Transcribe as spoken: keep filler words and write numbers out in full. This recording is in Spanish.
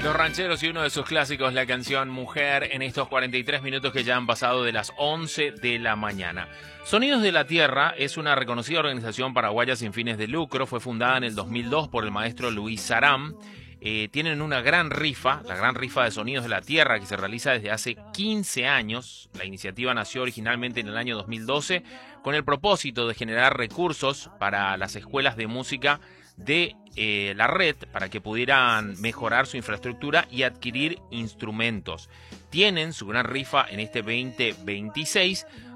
Los Rancheros y uno de sus clásicos, la canción Mujer, en estos cuarenta y tres minutos que ya han pasado de las once de la mañana. Sonidos de la Tierra es una reconocida organización paraguaya sin fines de lucro. Fue fundada en el dos mil dos por el maestro Luis Saram. Eh, tienen una gran rifa, la gran rifa de Sonidos de la Tierra, que se realiza desde hace quince años. La iniciativa nació originalmente en el año dos mil doce con el propósito de generar recursos para las escuelas de música de eh, la red para que pudieran mejorar su infraestructura y adquirir instrumentos. Tienen su gran rifa en este veinte veintiséis,